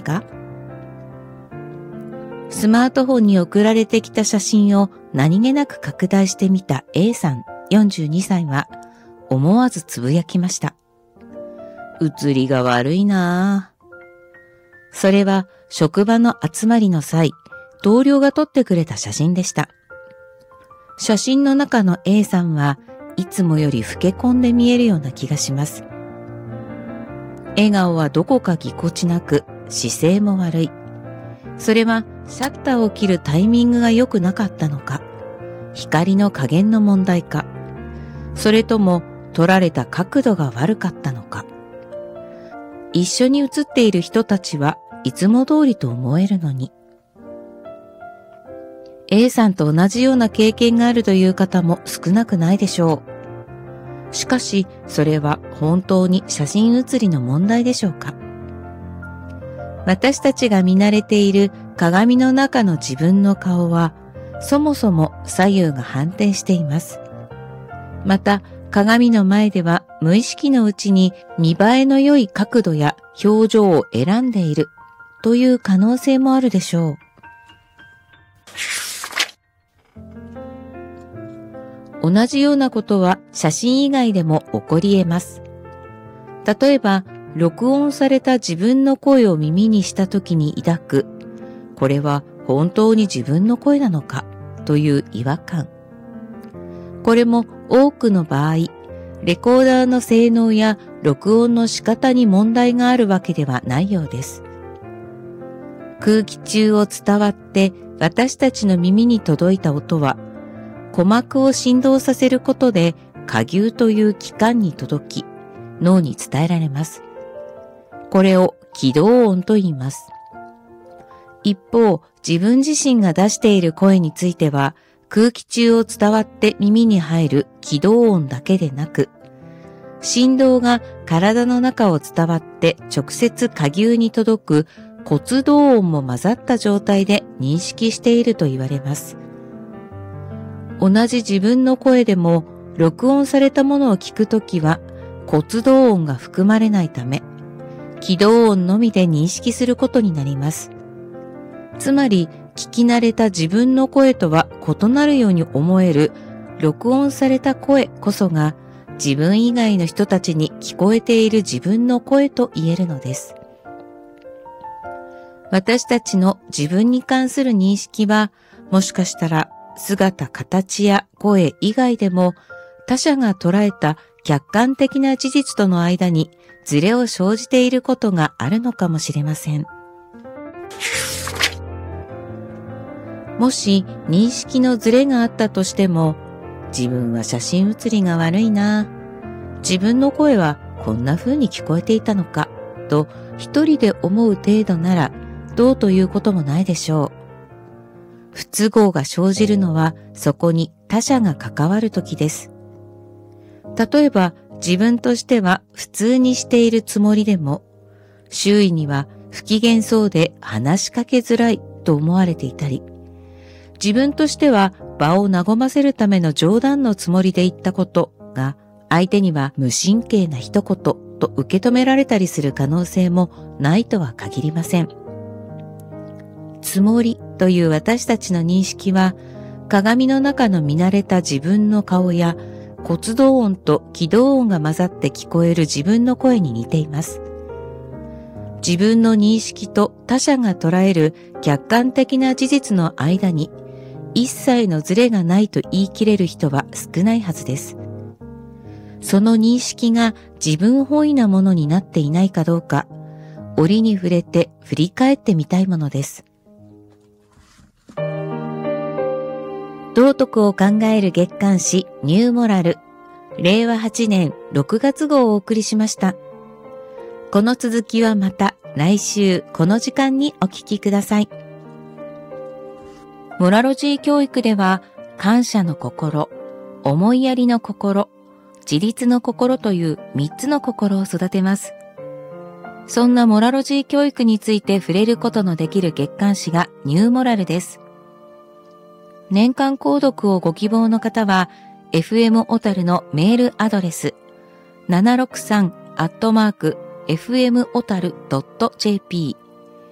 か？スマートフォンに送られてきた写真を何気なく拡大してみた A さん42歳は思わずつぶやきました。写りが悪いなぁ。それは職場の集まりの際、同僚が撮ってくれた写真でした。写真の中の A さんはいつもより老け込んで見えるような気がします。笑顔はどこかぎこちなく、姿勢も悪い。それはシャッターを切るタイミングが良くなかったのか、光の加減の問題か、それとも撮られた角度が悪かったのか。一緒に写っている人たちはいつも通りと思えるのに。A さんと同じような経験があるという方も少なくないでしょう。しかし、それは本当に写真写りの問題でしょうか？私たちが見慣れている鏡の中の自分の顔は、そもそも左右が反転しています。また、鏡の前では無意識のうちに見栄えの良い角度や表情を選んでいるという可能性もあるでしょう。同じようなことは写真以外でも起こり得ます。例えば、録音された自分の声を耳にしたときに抱く、これは本当に自分の声なのかという違和感。これも多くの場合、レコーダーの性能や録音の仕方に問題があるわけではないようです。空気中を伝わって私たちの耳に届いた音は、鼓膜を振動させることで蝸牛という器官に届き、脳に伝えられます。これを気道音と言います。一方、自分自身が出している声については、空気中を伝わって耳に入る気道音だけでなく、振動が体の中を伝わって直接蝸牛に届く骨動音も混ざった状態で認識していると言われます。同じ自分の声でも録音されたものを聞くときは骨動音が含まれないため、気道音のみで認識することになります。つまり、聞き慣れた自分の声とは異なるように思える録音された声こそが自分以外の人たちに聞こえている自分の声と言えるのです。私たちの自分に関する認識は、もしかしたら姿、形や声以外でも他者が捉えた客観的な事実との間にズレを生じていることがあるのかもしれません。もし認識のズレがあったとしても、自分は写真写りが悪いな、自分の声はこんな風に聞こえていたのか、と一人で思う程度ならどうということもないでしょう。不都合が生じるのはそこに他者が関わるときです。例えば自分としては普通にしているつもりでも、周囲には不機嫌そうで話しかけづらいと思われていたり、自分としては場を和ませるための冗談のつもりで言ったことが、相手には無神経な一言と受け止められたりする可能性もないとは限りません。つもりという私たちの認識は、鏡の中の見慣れた自分の顔や骨動音と気動音が混ざって聞こえる自分の声に似ています。自分の認識と他者が捉える客観的な事実の間に一切のズレがないと言い切れる人は少ないはずです。その認識が自分本位なものになっていないかどうか、折に触れて振り返ってみたいものです。道徳を考える月刊誌ニューモラル、令和8年6月号をお送りしました。この続きはまた来週この時間にお聞きください。モラロジー教育では、感謝の心、思いやりの心、自立の心という3つの心を育てます。そんなモラロジー教育について触れることのできる月刊誌がニューモラルです。年間購読をご希望の方は、FM 小樽のメールアドレス、763@fmotaru.jp